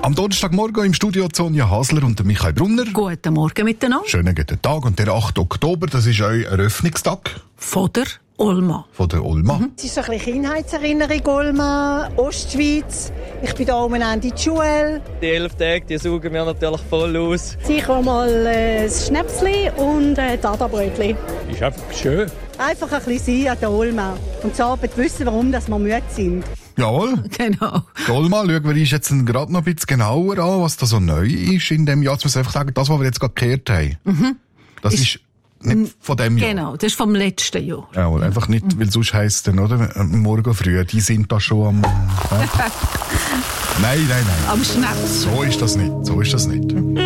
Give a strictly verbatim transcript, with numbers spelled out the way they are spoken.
Am Donnerstagmorgen im Studio Sonja Hasler und Michael Brunner. Guten Morgen miteinander. Schönen guten Tag. Und der achte Oktober, das ist euer Eröffnungstag. Von der Olma. Von der Olma. Mhm. Es ist so ein bisschen Kindheitserinnerung, Olma, Ostschweiz. Ich bin da umeinander in die Schule. Die elf Tage, die saugen wir natürlich voll aus. Sicher mal äh, das Schnäpsli und äh, Dada-Brötli. Ist einfach schön. Einfach ein bisschen sein an der Olma. Und zu Abend wissen, warum dass wir müde sind. Jawohl. Genau. Die Olma, schauen wir uns jetzt gerade noch ein bisschen genauer an, was da so neu ist in dem Jahr. Jetzt muss ich einfach sagen, das, was wir jetzt gerade gehört haben, mhm. das ist, ist nicht von dem Jahr. Genau, das ist vom letzten Jahr. Jawohl, einfach nicht, weil sonst heisst es dann, oder? Morgen früh, die sind da schon am... Ja. Nein, nein, nein. Am Schnaps. So ist das nicht, so ist das nicht.